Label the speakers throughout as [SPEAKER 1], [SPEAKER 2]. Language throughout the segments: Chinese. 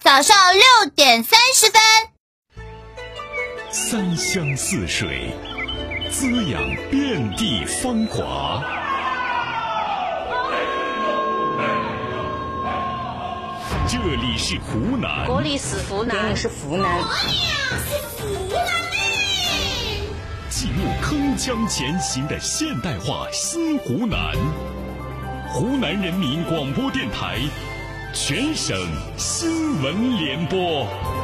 [SPEAKER 1] 早上6:30。
[SPEAKER 2] 三湘四水，滋养遍地芳华。这里是湖南，
[SPEAKER 3] 国立是湖南，
[SPEAKER 4] 是湖南，
[SPEAKER 2] 记录铿锵前行的现代化新湖南。湖南人民广播电台全省新闻联播。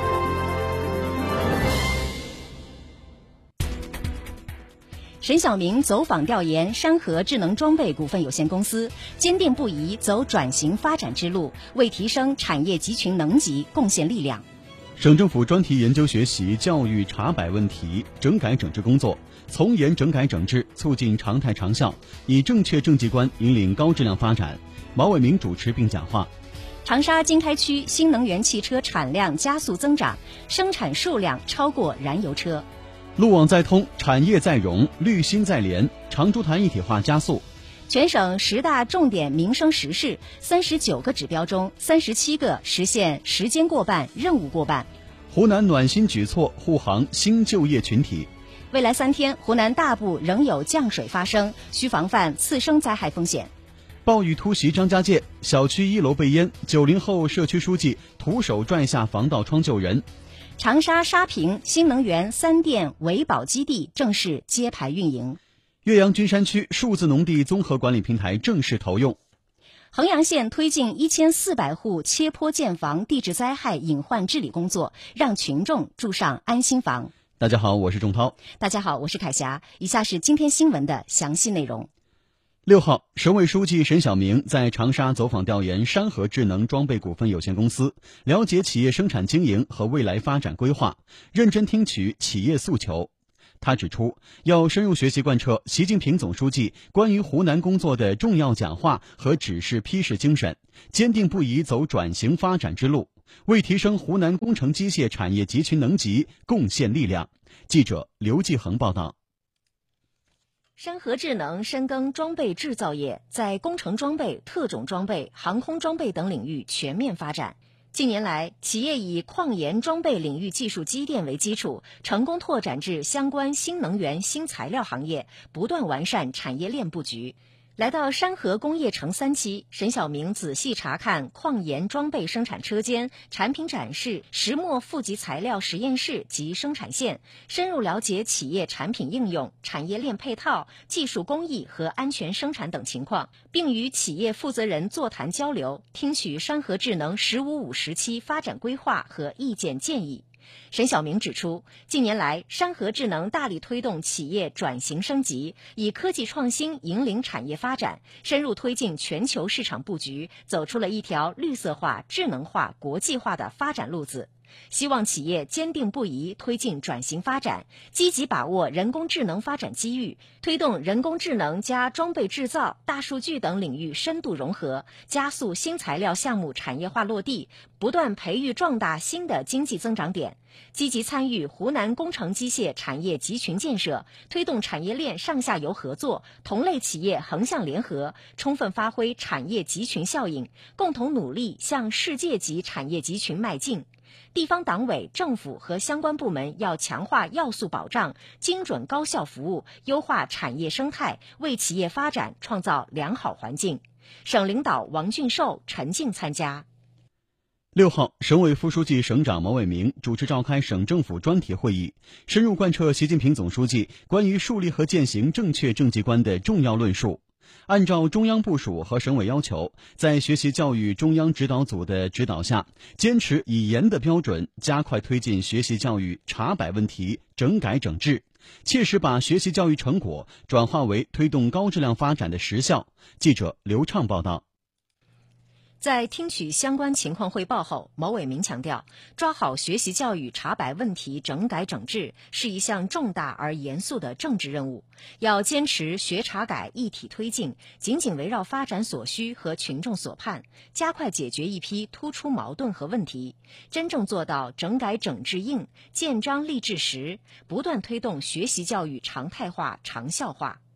[SPEAKER 5] 沈晓明走访调研山河智能装备股份有限公司，坚定不移走转型发展之路，为提升产业集群能级贡献力量。
[SPEAKER 6] 省政府专题研究学习教育查摆问题整改整治工作，从严整改整治，促进常态长效，以正确政绩观引领高质量发展。毛伟明主持并讲话。
[SPEAKER 5] 长沙经开区新能源汽车产量加速增长，生产数量超过燃油车。
[SPEAKER 6] 路网再通，产业再融，绿新再联，长株潭一体化加速。
[SPEAKER 5] 全省10大重点民生实事，39个指标中37个实现时间过半、任务过半。
[SPEAKER 6] 湖南暖心举措护航新就业群体。
[SPEAKER 5] 未来3天，湖南大部仍有降水发生，需防范次生灾害风险。
[SPEAKER 6] 暴雨突袭张家界，小区1楼被淹，90后社区书记徒手拽下防盗窗救人。
[SPEAKER 5] 长沙沙坪新能源3电维保基地正式揭牌运营。
[SPEAKER 6] 岳阳君山区数字农地综合管理平台正式投用。
[SPEAKER 5] 衡阳县推进1400户切坡建房地质灾害隐患治理工作，让群众住上安心房。
[SPEAKER 6] 大家好，我是仲涛。
[SPEAKER 5] 大家好，我是凯霞。以下是今天新闻的详细内容。
[SPEAKER 6] 6号，省委书记沈晓明在长沙走访调研山河智能装备股份有限公司，了解企业生产经营和未来发展规划，认真听取企业诉求。他指出，要深入学习贯彻习近平总书记关于湖南工作的重要讲话和指示批示精神，坚定不移走转型发展之路，为提升湖南工程机械产业集群能级贡献力量。记者刘继恒报道。
[SPEAKER 5] 山河智能深耕装备制造业，在工程装备、特种装备、航空装备等领域全面发展。近年来，企业以矿研装备领域技术积淀为基础，成功拓展至相关新能源、新材料行业，不断完善产业链布局。来到山河工业城3期，沈晓明仔细查看矿研装备生产车间、产品展示、石墨负极材料实验室及生产线，深入了解企业产品应用、产业链配套、技术工艺和安全生产等情况，并与企业负责人座谈交流，听取山河智能“15-5时期发展规划和意见建议。沈晓明指出，近年来，山河智能大力推动企业转型升级，以科技创新引领产业发展，深入推进全球市场布局，走出了一条绿色化、智能化、国际化的发展路子。希望企业坚定不移推进转型发展，积极把握人工智能发展机遇，推动人工智能加装备制造、大数据等领域深度融合，加速新材料项目产业化落地，不断培育壮大新的经济增长点。积极参与湖南工程机械产业集群建设，推动产业链上下游合作，同类企业横向联合，充分发挥产业集群效应，共同努力向世界级产业集群迈进。地方党委、政府和相关部门要强化要素保障，精准高效服务，优化产业生态，为企业发展创造良好环境。省领导王俊寿、陈静参加。
[SPEAKER 6] 6号，省委副书记、省长毛伟明主持召开省政府专题会议，深入贯彻习近平总书记关于树立和践行正确政绩观的重要论述。按照中央部署和省委要求，在学习教育中央指导组的指导下，坚持以严的标准，加快推进学习教育查摆问题整改整治，切实把学习教育成果转化为推动高质量发展的实效。记者刘畅报道。
[SPEAKER 5] 在听取相关情况汇报后，毛伟明强调，抓好学习教育查摆问题整改整治是一项重大而严肃的政治任务，要坚持学查改一体推进，紧紧围绕发展所需和群众所盼，加快解决一批突出矛盾和问题，真正做到整改整治硬、建章立制实，不断推动学习教育常态化、长效化。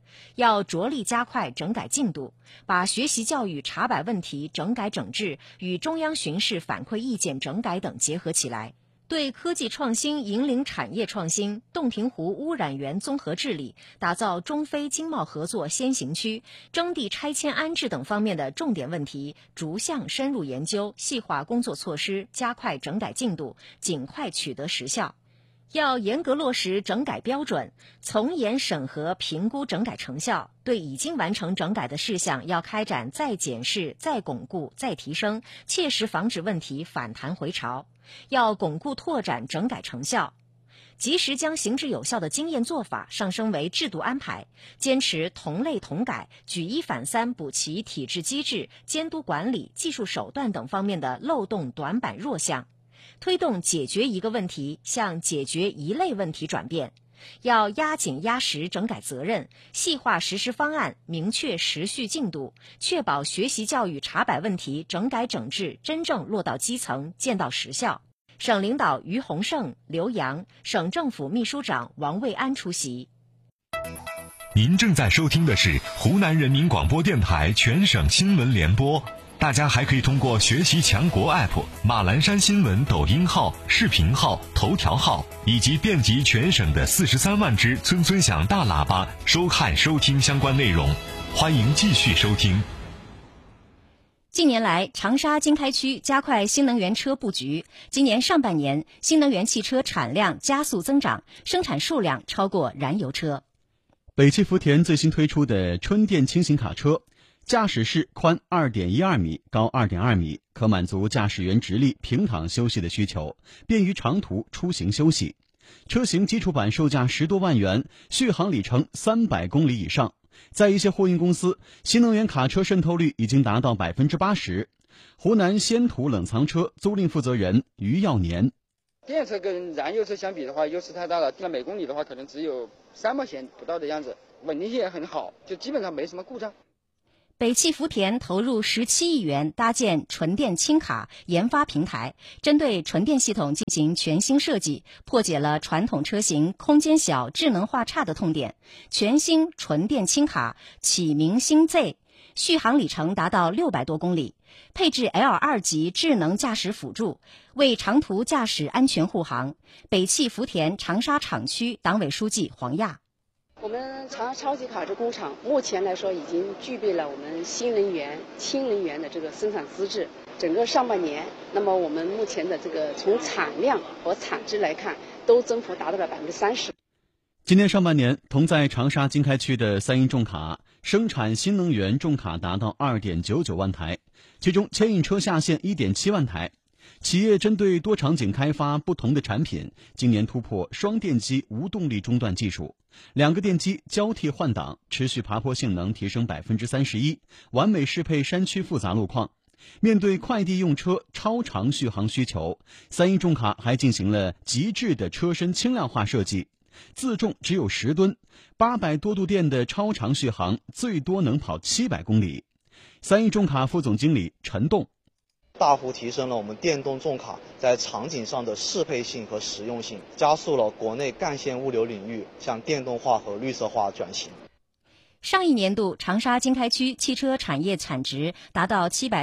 [SPEAKER 5] 要着力加快整改进度，把学习教育查摆问题整改整治与中央巡视反馈意见整改等结合起来，对科技创新引领产业创新、洞庭湖污染源综合治理、打造中非经贸合作先行区、征地拆迁安置等方面的重点问题逐项深入研究，细化工作措施，加快整改进度，尽快取得实效。要严格落实整改标准，从严审核评估整改成效，对已经完成整改的事项要开展再检视、再巩固、再提升，切实防止问题反弹回潮。要巩固拓展整改成效，及时将行之有效的经验做法上升为制度安排，坚持同类同改，举一反三补齐体制机制、监督管理、技术手段等方面的漏洞短板弱项，推动解决一个问题向解决一类问题转变。要压紧压实整改责任，细化实施方案，明确时序进度，确保学习教育查摆问题整改整治真正落到基层，见到实效。省领导于洪胜、刘洋，省政府秘书长王卫安出席。
[SPEAKER 2] 您正在收听的是湖南人民广播电台全省新闻联播。大家还可以通过学习强国 App、马栏山新闻抖音号、视频号、头条号以及遍及全省的43万只村村响大喇叭收看收听相关内容。欢迎继续收听。
[SPEAKER 5] 近年来，长沙经开区加快新能源车布局。今年上半年，新能源汽车产量加速增长，生产数量超过燃油车。
[SPEAKER 6] 北汽福田最新推出的春电轻型卡车，驾驶室宽 2.12 米，高 2.2 米，可满足驾驶员直立平躺休息的需求，便于长途出行休息。车型基础版售价10多万元，续航里程300公里以上。在一些货运公司，新能源卡车渗透率已经达到 80%。湖南先途冷藏车租赁负责人于耀年：
[SPEAKER 3] 电车跟燃油车相比的话，优势太大了。每公里的话，可能只有3毛钱不到的样子，稳定性也很好，就基本上没什么故障。
[SPEAKER 5] 北汽福田投入17亿元搭建纯电轻卡研发平台，针对纯电系统进行全新设计，破解了传统车型空间小、智能化差的痛点。全新纯电轻卡启明星 Z， 续航里程达到600多公里，配置 L2 级智能驾驶辅助，为长途驾驶安全护航。北汽福田长沙厂区党委书记黄亚：
[SPEAKER 4] 我们长沙超级卡车工厂目前来说已经具备了我们新能源、氢能源的这个生产资质。整个上半年，那么我们目前的这个从产量和产值来看，都增幅达到了30%。
[SPEAKER 6] 今年上半年，同在长沙经开区的三阴重卡生产新能源重卡达到 2.99 万台，其中牵引车下线 1.7 万台。企业针对多场景开发不同的产品，今年突破双电机无动力中断技术，2个电机交替换挡，持续爬坡性能提升 31%， 完美适配山区复杂路况。面对快递用车超长续航需求，三阴重卡还进行了极致的车身轻量化设计，自重只有10吨，800多度电的超长续航，最多能跑700公里。三阴重卡副总经理陈栋：
[SPEAKER 7] 大幅提升了我们电动重卡在场景上的适配性和实用性，加速了国内干线物流领域向电动化和绿色化转型。
[SPEAKER 5] 上一年度长沙经开区汽车产业产值达到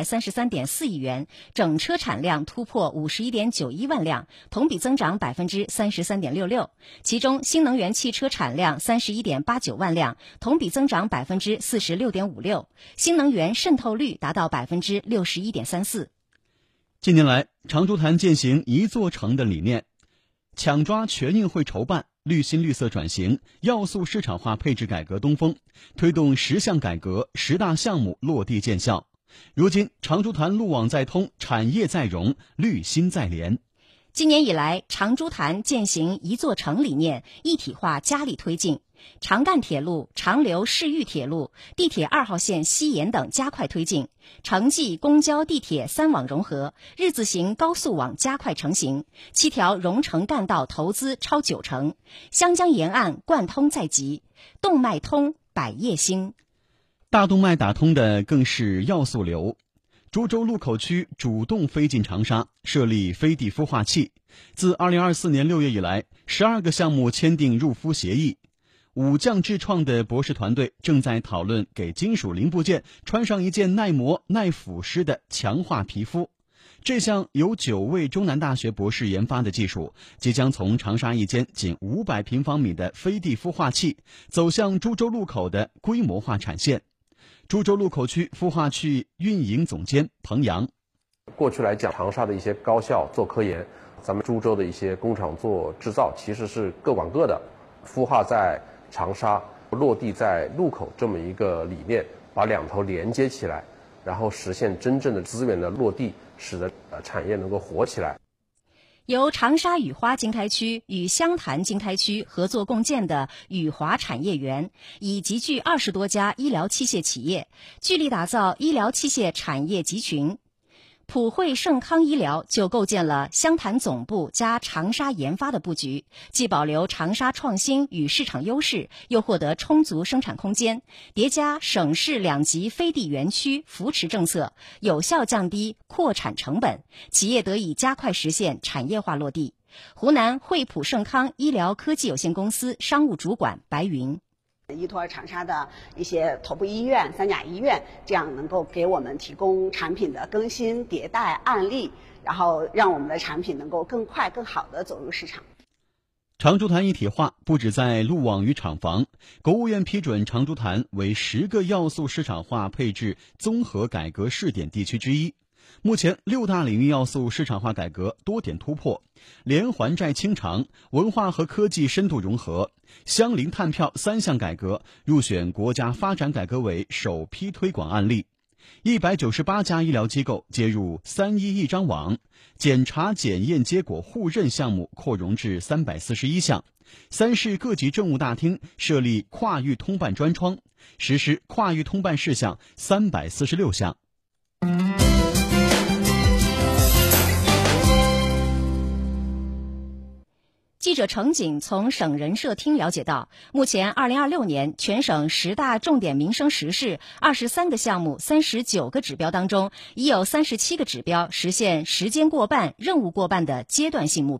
[SPEAKER 5] 733.4亿元，整车产量突破51.91万辆，同比增长 33.66%。其中新能源汽车产量 31.89 万辆，同比增长 46.56%， 新能源渗透率达到 61.34%。
[SPEAKER 6] 近年来，长株潭践行一座城的理念，抢抓全运会筹办、绿新绿色转型、要素市场化配置改革东风，推动10项改革10大项目落地见效。如今，长株潭路网再通，产业再融，绿新再联。
[SPEAKER 5] 今年以来，长株潭践行一座城理念一体化加力推进，长干铁路、长流市域铁路、地铁2号线西延等加快推进，城际公交地铁3网融合，日字形高速网加快成型，7条融城干道投资超90%，湘江沿岸贯通在即，动脉通，百业兴。
[SPEAKER 6] 大动脉打通的更是要素流。株洲路口区主动飞进长沙，设立飞地孵化器。自2024年6月以来，12个项目签订入孵协议。 武将智创的博士团队正在讨论给金属零部件穿上一件耐磨耐腐蚀的强化皮肤。这项由9位中南大学博士研发的技术，即将从长沙一间仅500平方米的飞地孵化器走向株洲路口的规模化产线。株洲路口区孵化器运营总监彭阳：
[SPEAKER 8] 过去来讲，长沙的一些高校做科研，咱们株洲的一些工厂做制造，其实是各管各的。孵化在长沙，落地在路口这么一个理念，把两头连接起来，然后实现真正的资源的落地，使得产业能够活起来。
[SPEAKER 5] 由长沙雨花经开区与湘潭经开区合作共建的雨华产业园，已集聚20多家医疗器械企业，聚力打造医疗器械产业集群。普惠盛康医疗就构建了湘潭总部加长沙研发的布局，既保留长沙创新与市场优势，又获得充足生产空间，叠加省市2级飞地园区扶持政策，有效降低扩产成本，企业得以加快实现产业化落地。湖南惠普盛康医疗科技有限公司商务主管白云：
[SPEAKER 9] 依托长沙的一些头部医院、3甲医院，这样能够给我们提供产品的更新迭代案例，然后让我们的产品能够更快更好地走入市场。
[SPEAKER 6] 长株潭一体化不止在路网与厂房，国务院批准长株潭为10个要素市场化配置综合改革试点地区之一。目前6大领域要素市场化改革多点突破，连环债清偿、文化和科技深度融合、乡邻碳票3项改革入选国家发展改革委首批推广案例。198家医疗机构接入3医一张网，检查检验结果互认项目扩容至341项。3市各级政务大厅设立跨域通办专窗，实施跨域通办事项346项。
[SPEAKER 5] 记者程景从省人社厅了解到，目前2026年全省10大重点民生实事23个项目39个指标当中，已有37个指标实现时间过半、任务过半的阶段性目标。